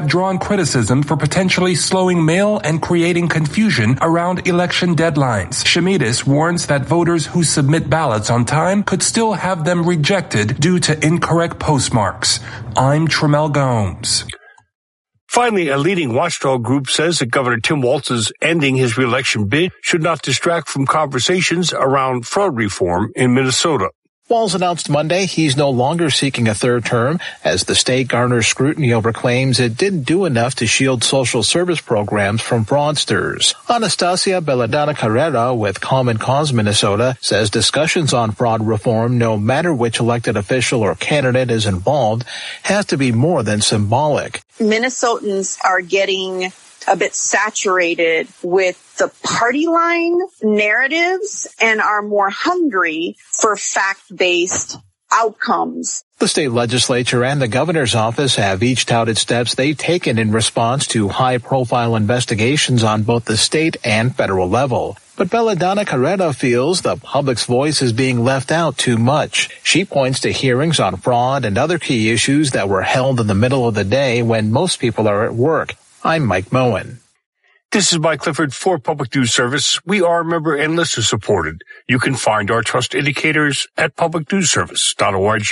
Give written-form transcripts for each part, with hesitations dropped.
drawn criticism for potentially slowing mail and creating confusion around election deadlines. Shemidis warns that voters who submit ballots on time could still have them rejected due to incorrect postmarks. I'm Tremel Gomes. Finally, a leading watchdog group says that Governor Tim Walz's ending his reelection bid should not distract from conversations around fraud reform in Minnesota. Walz announced Monday he's no longer seeking a third term as the state garners scrutiny over claims it didn't do enough to shield social service programs from fraudsters. Anastasia Belladonna Carrera with Common Cause Minnesota says discussions on fraud reform, no matter which elected official or candidate is involved, has to be more than symbolic. Minnesotans are getting a bit saturated with the party line narratives and are more hungry for fact-based outcomes. The state legislature and the governor's office have each touted steps they've taken in response to high-profile investigations on both the state and federal level. But Belladonna Carrera feels the public's voice is being left out too much. She points to hearings on fraud and other key issues that were held in the middle of the day when most people are at work. I'm Mike Moen. This is Mike Clifford for Public News Service. We are member and listener supported. You can find our trust indicators at publicnewsservice.org.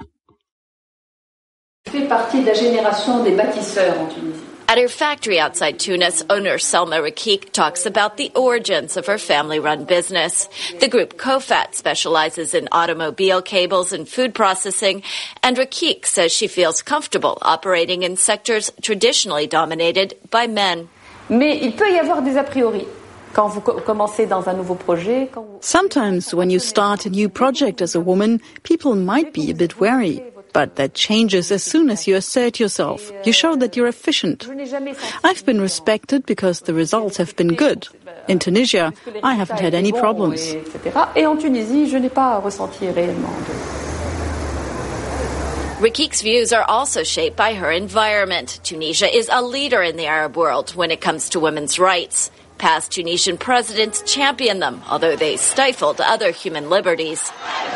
At her factory outside Tunis, owner Selma Rakik talks about the origins of her family-run business. The group Kofat specializes in automobile cables and food processing, and Rakik says she feels comfortable operating in sectors traditionally dominated by men. Mais il peut y avoir des a priori. Sometimes when you start a new project as a woman, people might be a bit wary. But that changes as soon as you assert yourself. You show that you're efficient. I've been respected because the results have been good. In Tunisia, I haven't had any problems. Rakik's views are also shaped by her environment. Tunisia is a leader in the Arab world when it comes to women's rights. Past Tunisian presidents championed them, although they stifled other human liberties.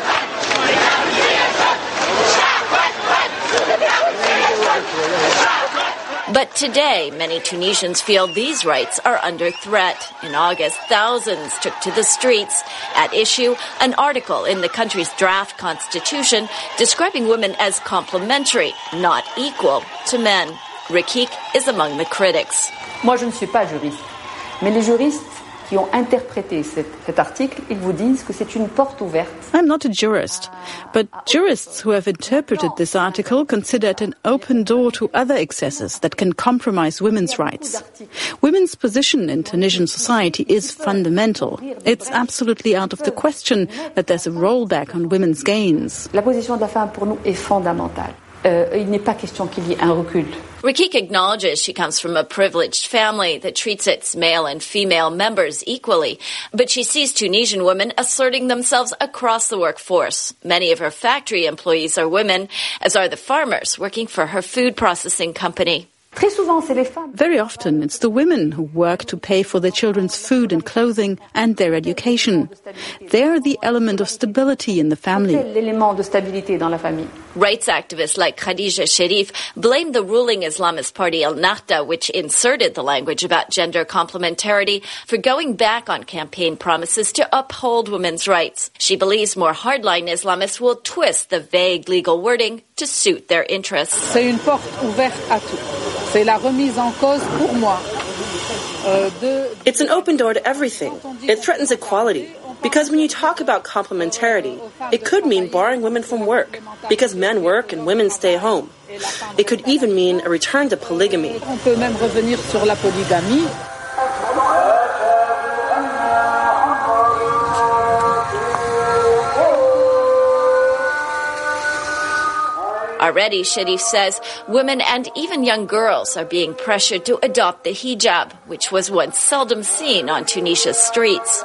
But today, many Tunisians feel these rights are under threat. In August, thousands took to the streets. At issue, an article in the country's draft constitution describing women as complementary, not equal, to men. Rakik is among the critics. Moi, je ne suis pas juriste, mais les juristes qui ont interprété cet article, ils vous disent que c'est une porte ouverte. I'm not a jurist, but jurists who have interpreted this article consider it an open door to other excesses that can compromise women's rights. Women's position in Tunisian society is fundamental. It's absolutely out of the question that there's a rollback on women's gains. La position de la femme pour nous est fondamentale. Il n'est pas question qu'il y ait un recul. Rakik acknowledges she comes from a privileged family that treats its male and female members equally, but she sees Tunisian women asserting themselves across the workforce. Many of her factory employees are women, as are the farmers working for her food processing company. Very often, it's the women who work to pay for their children's food and clothing and their education. They're the element of stability in the family. Rights activists like Khadija Sharif blame the ruling Islamist party Al Nahda, which inserted the language about gender complementarity, for going back on campaign promises to uphold women's rights. She believes more hardline Islamists will twist the vague legal wording to suit their interests. C'est une porte ouverte à tout. C'est la remise en cause pour moi. It's an open door to everything. It threatens equality. Because when you talk about complementarity, it could mean barring women from work, because men work and women stay home. It could even mean a return to polygamy. On peut même revenir sur la polygamie. Already, Sharif says, women and even young girls are being pressured to adopt the hijab, which was once seldom seen on Tunisia's streets.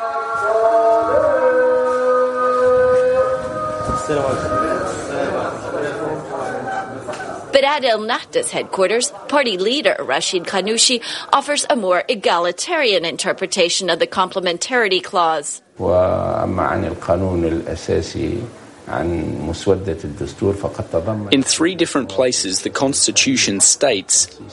But at El Nahda's headquarters, party leader Rashid Khanouchi offers a more egalitarian interpretation of the complementarity clause. وأما عن القانون الأساسي In 3 different places, the Constitution states